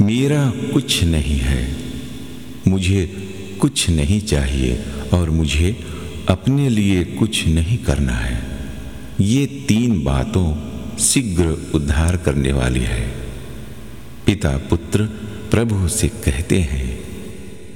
मेरा कुछ नहीं है, मुझे कुछ नहीं चाहिए और मुझे अपने लिए कुछ नहीं करना है। ये 3 बातों शीघ्र उद्धार करने वाली है। पिता पुत्र प्रभु से कहते हैं,